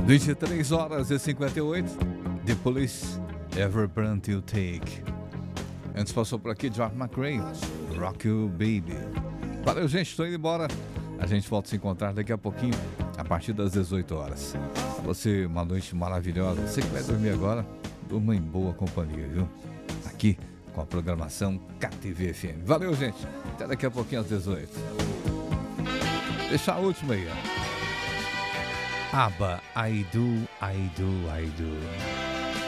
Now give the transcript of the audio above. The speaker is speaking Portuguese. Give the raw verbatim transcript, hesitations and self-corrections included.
vinte e três horas e cinquenta e oito. The Police, Every Breath You Take. Antes passou por aqui John McCrae, Rock You Baby. Valeu, gente, estou indo embora. A gente volta a se encontrar daqui a pouquinho, a partir das dezoito horas. Pra você, uma noite maravilhosa. Você que vai dormir agora, durma em boa companhia, viu? Aqui, com a programação K T V F M. Valeu, gente. Até daqui a pouquinho às dezoito. Deixa a última aí, ó. ABBA, I do, I do, I do.